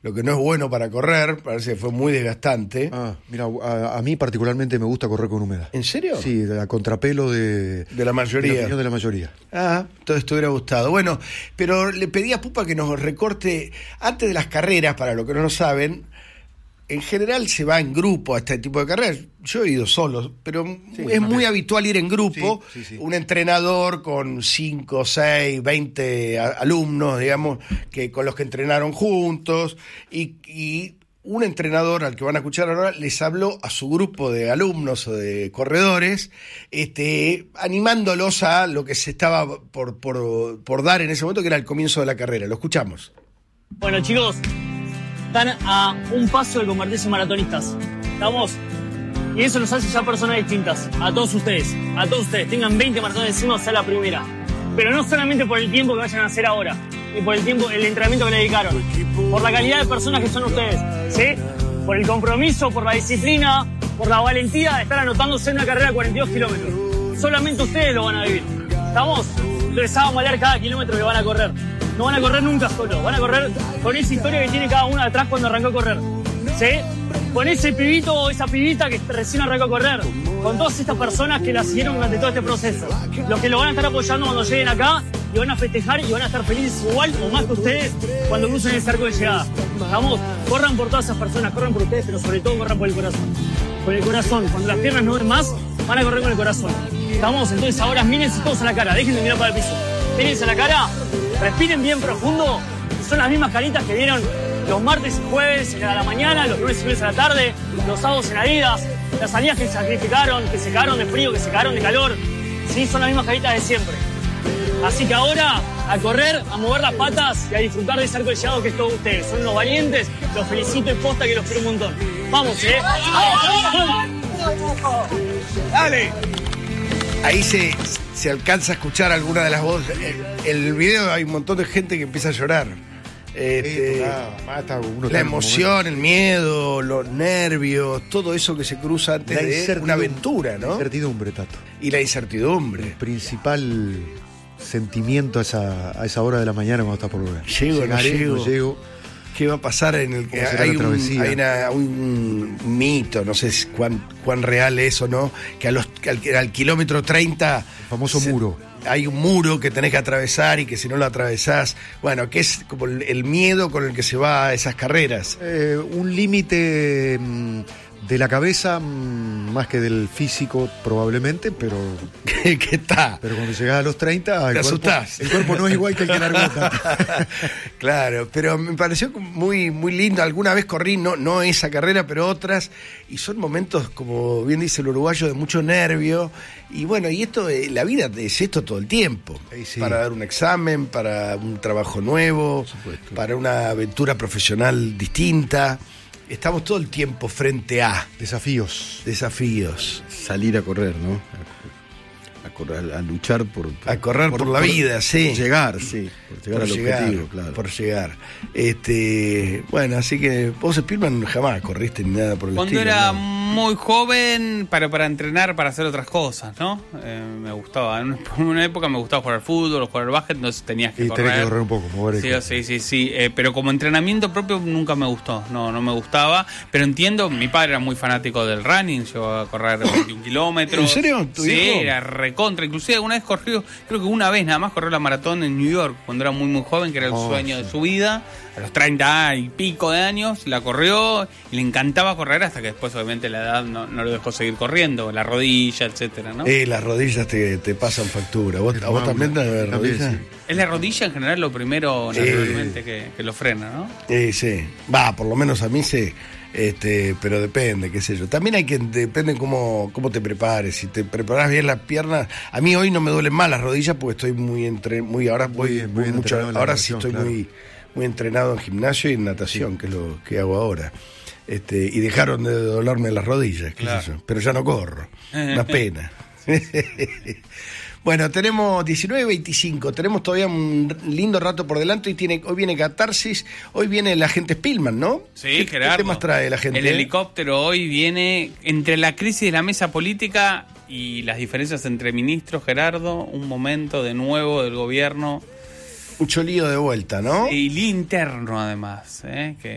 lo que no es bueno para correr, parece que fue muy desgastante. Mira, a mí particularmente me gusta correr con humedad. ¿En serio? Sí, a contrapelo de la mayoría. De la opinión de la mayoría. Todo esto hubiera gustado. Bueno, pero le pedí a Pupa que nos recorte, antes de las carreras, para los que no lo saben, en general se va en grupo a este tipo de carreras. Yo he ido solo, pero es muy habitual ir en grupo. Sí. Un entrenador con 5, 6, 20 alumnos, digamos, que con los que entrenaron juntos. Y un entrenador al que van a escuchar ahora les habló a su grupo de alumnos o de corredores, animándolos a lo que se estaba por dar en ese momento, que era el comienzo de la carrera. Lo escuchamos. Bueno, chicos, están a un paso de convertirse en maratonistas. ¿Estamos? Y eso los hace ya personas distintas. A todos ustedes. Tengan 20 maratones encima, o sea la primera. Pero no solamente por el tiempo que vayan a hacer ahora, y por el entrenamiento que le dedicaron. Por la calidad de personas que son ustedes, ¿sí? Por el compromiso, por la disciplina, por la valentía de estar anotándose en una carrera de 42 kilómetros. Solamente ustedes lo van a vivir. ¿Estamos? Entonces saben valer cada kilómetro que van a correr. No van a correr nunca solo, van a correr con esa historia que tiene cada uno detrás cuando arrancó a correr, ¿sí? Con ese pibito o esa pibita que recién arrancó a correr, con todas estas personas que la siguieron durante todo este proceso, los que lo van a estar apoyando cuando lleguen acá y van a festejar y van a estar felices igual o más que ustedes cuando crucen el cerco de llegada. Vamos, corran por todas esas personas, corran por ustedes, pero sobre todo corran por el corazón. Con el corazón, cuando las piernas no den más, van a correr con el corazón. ¿Estamos? Entonces ahora mírense todos a la cara, dejen de mirar para el piso. Mírense a la cara, respiren bien profundo. Son las mismas caritas que vieron los martes y jueves a la mañana, los lunes y jueves a la tarde, los sábados en Adidas, las salidas que se sacrificaron, que se cagaron de frío, que se cagaron de calor. Sí, son las mismas caritas de siempre. Así que ahora, a correr, a mover las patas y a disfrutar de ese arco de llegado que es todo ustedes. Son unos valientes, los felicito y posta que los quiero un montón. Vamos, ¡Dale! Ahí se alcanza a escuchar alguna de las voces. El video hay un montón de gente que empieza a llorar. La emoción, el miedo, los nervios, todo eso que se cruza antes de una aventura, ¿no? La incertidumbre, Tato. Y la incertidumbre. El principal sentimiento a esa hora de la mañana cuando está por volver. Llego. ¿Qué va a pasar en el que hay un mito, no sé cuán real es o no, que al kilómetro 30... El famoso muro. Hay un muro que tenés que atravesar y que si no lo atravesás, bueno, que es como el miedo con el que se va a esas carreras. Un límite de la cabeza más que del físico probablemente, pero... ¿Qué está? Pero cuando llegás a los 30... Te asustás. El cuerpo no es igual que el que largó. Claro, pero me pareció muy, muy lindo. Alguna vez corrí, no esa carrera, pero otras, y son momentos, como bien dice el uruguayo, de mucho nervio. Y bueno, y esto, la vida es esto todo el tiempo. Sí. Para dar un examen, para un trabajo nuevo, para una aventura profesional distinta. Estamos todo el tiempo frente a desafíos. Salir a correr, ¿no? A luchar por correr por la vida, sí. Por llegar al objetivo, claro. Por llegar. Bueno, así que vos, Spielman, jamás corriste ni nada por el Cuando estilo. Cuando era ¿no? muy joven, para entrenar, para hacer otras cosas, ¿no? Me gustaba. En una época me gustaba jugar al fútbol o jugar al básquet, entonces tenías que correr. Tenés que correr un poco, mover el Sí. Pero como entrenamiento propio nunca me gustó. No me gustaba. Pero entiendo, mi padre era muy fanático del running, llegó a correr 21 kilómetros. ¿En serio? ¿Tu hijo? Era recontra. Inclusive alguna vez corrió, creo que una vez nada más corrió la maratón en New York, cuando era muy joven, que era el sueño de su vida. A los 30 y pico de años la corrió y le encantaba correr hasta que después obviamente la edad no lo dejó seguir corriendo, la rodilla, etcétera, ¿no? Las rodillas te pasan factura. ¿A vos también te rodillas? Sí. Es la rodilla en general lo primero naturalmente que lo frena, ¿no? Sí. Por lo menos a mí sí. Pero depende, qué sé yo. También depende cómo te prepares. Si te preparas bien las piernas. A mí hoy no me duelen más las rodillas porque estoy ahora sí estoy muy entrenado en gimnasio y en natación, que es lo que hago ahora. Y dejaron de dolerme las rodillas, claro. Sé yo. Pero ya no corro. Una pena. Bueno, tenemos 19:25, tenemos todavía un lindo rato por delante. Hoy viene Catarsis, hoy viene la gente Spielman, ¿no? Sí, Gerardo. ¿Qué temas trae la gente? El helicóptero hoy viene entre la crisis de la mesa política y las diferencias entre ministros, Gerardo, un momento de nuevo del gobierno. Mucho lío de vuelta, ¿no? Y lío interno además, que